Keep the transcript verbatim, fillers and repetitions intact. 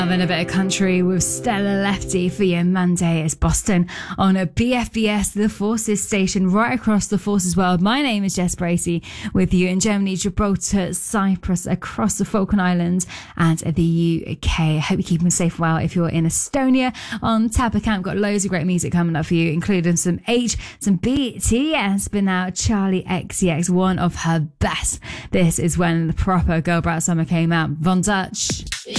Having a bit of country with Stella Lefty for your Monday. It's Boston on a B F B S, the Forces station right across the Forces world. My name is Jess Bracey with you in Germany, Gibraltar, Cyprus, across the Falkland Islands and the U K. I hope you're keeping safe well if you're in Estonia. On tap account, got loads of great music coming up for you, including some H, some B T S, but now Charlie X C X, one of her best. This is when the proper Girl Brat Summer came out. Von Dutch.